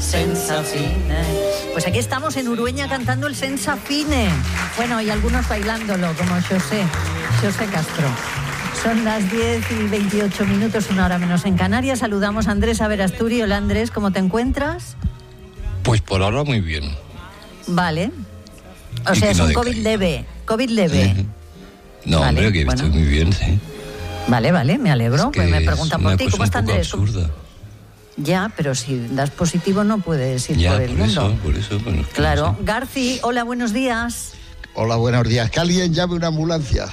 senza fine. Pues aquí estamos en Urueña cantando el Senza Fine. Bueno, y algunos bailándolo, como José Castro. Son las 10:28, 1 hora menos en Canarias. Saludamos a Andrés Averasturi. Hola Andrés, ¿cómo te encuentras? Pues por ahora muy bien. Vale. O sea, es un COVID leve. COVID leve. No, vale, hombre, que estoy muy bien, sí. Vale, me alegro. Pues me preguntan por ti. ¿Cómo está Andrés? Absurda. Ya, pero si das positivo no puedes ir por el mundo. Por eso. Bueno, claro. Garci, hola, buenos días. Hola, buenos días. Que alguien llame una ambulancia.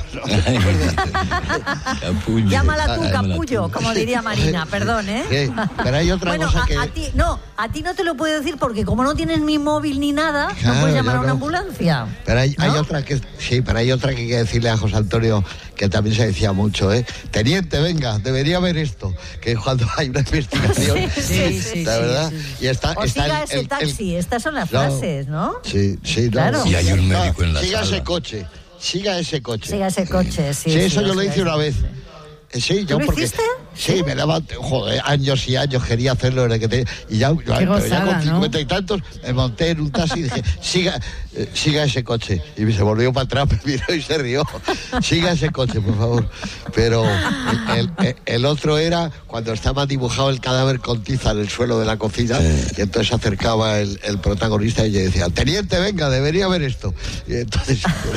Llámala tú, capullo, como diría Marina, perdón, ¿eh? Sí, pero hay otra cosa que... A ti no te lo puedo decir porque como no tienes ni móvil ni nada, claro, no puedes llamar a una ambulancia. Pero hay otra que... Sí, pero hay otra que hay que decirle a José Antonio, que también se decía mucho, ¿eh? Teniente, venga, debería ver esto. Que cuando hay una investigación... Sí, la verdad. Sí. Y está siga ese taxi, estas son las frases, ¿no? Sí, claro. Y hay un médico en la Siga sala. Siga ese coche. Sí, eso yo lo hice una vez. Sí, yo ¿Tú lo porque... hiciste? Sí, me daba, años y años quería hacerlo y ya con 50 y tantos me monté en un taxi y dije, siga ese coche. Y se volvió para atrás, me miró y se rió. Siga ese coche, por favor. Pero el otro era cuando estaba dibujado el cadáver con tiza en el suelo de la cocina, y entonces se acercaba el protagonista y le decía, teniente, venga, debería ver esto. Y entonces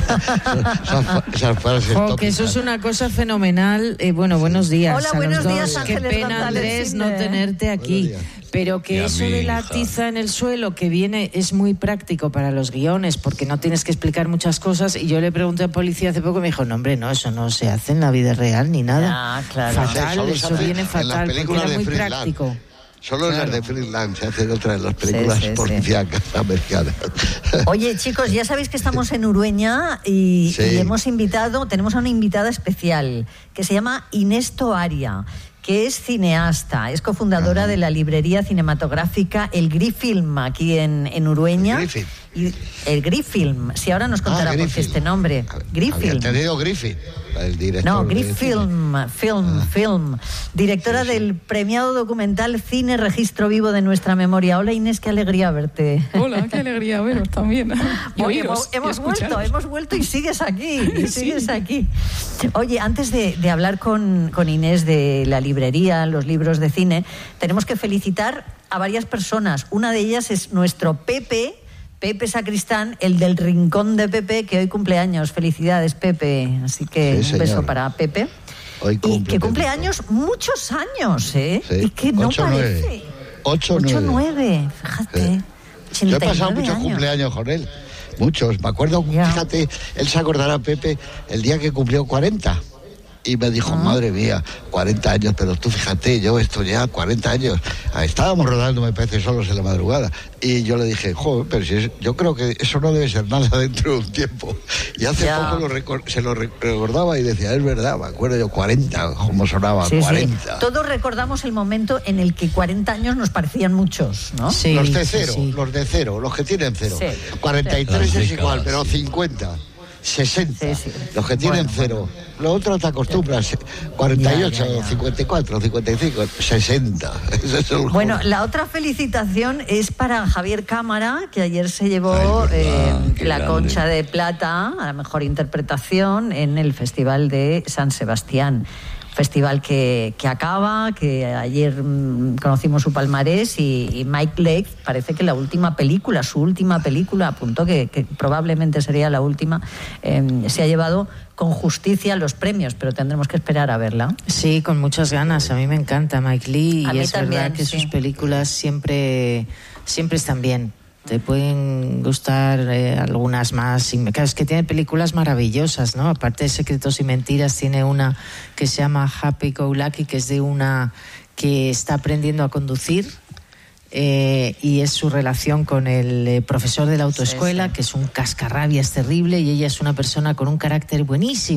esas frases que eso es una cosa fenomenal. Bueno, buenos días. Hola, buenos días, Qué pena, Andrés, no tenerte aquí. Pero que eso de la tiza en el suelo que viene es muy práctico para los guiones porque no tienes que explicar muchas cosas. Y yo le pregunté a policía hace poco y me dijo, no, hombre, no, eso no se hace en la vida real ni nada. Claro. Fatal, eso viene fatal porque era muy práctico. Solo en las de Freeland se hacen otras de las películas policíacas americanas. Oye, chicos, ya sabéis que estamos en Urueña y tenemos a una invitada especial que se llama Inés Toaria, que es cineasta, es cofundadora de la librería cinematográfica El Grifilm aquí en Urueña. El Grifilm, si ahora nos contará por qué este nombre. Grifilm. Te digo Griffith, el director. No, Grifilm, film. Directora del premiado documental Cine Registro Vivo de Nuestra Memoria. Hola Inés, qué alegría verte. Hola, qué alegría veros también. Hemos vuelto y sigues aquí. Aquí. Oye, antes de hablar con Inés de la librería, los libros de cine, tenemos que felicitar a varias personas. Una de ellas es nuestro Pepe Sacristán, el del Rincón de Pepe, que hoy cumple años. Felicidades, Pepe. Así que un beso para Pepe. Hoy que cumple años, muchos años, ¿eh? Sí. Y que no 8, parece. 8-9, fíjate. Sí. Yo he pasado muchos cumpleaños con él. Muchos. Me acuerdo, fíjate, él se acordará, Pepe, el día que cumplió 40. Y me dijo, madre mía, 40 años, pero tú fíjate, yo esto ya 40 años. Estábamos rodando, me parece, solos en la madrugada. Y yo le dije, joder, pero si yo creo que eso no debe ser nada dentro de un tiempo. Y hace poco se lo recordaba y decía, es verdad, me acuerdo yo, 40, como sonaba, 40. Sí. Todos recordamos el momento en el que 40 años nos parecían muchos, ¿no? Sí, los de cero, los que tienen cero. Sí. 43 es igual, pero 50. 60, los que tienen cero. Lo otro te acostumbras, 48, 54, 55, 60. Ese es el bueno, la otra felicitación es para Javier Cámara, que ayer se llevó la Concha de Plata a la mejor interpretación en el Festival de San Sebastián. Festival que acaba, que ayer conocimos su palmarés y Mike Leigh, parece que su última película, apuntó que probablemente sería la última, se ha llevado con justicia los premios, pero tendremos que esperar a verla. Sí, con muchas ganas. A mí me encanta Mike Leigh y es también, verdad que sus películas siempre están bien. Te pueden gustar algunas más. Claro, es que tiene películas maravillosas, ¿no? Aparte de Secretos y Mentiras, tiene una que se llama Happy Go Lucky, que es de una que está aprendiendo a conducir y es su relación con el profesor de la autoescuela, que es un cascarrabias terrible, y ella es una persona con un carácter buenísimo.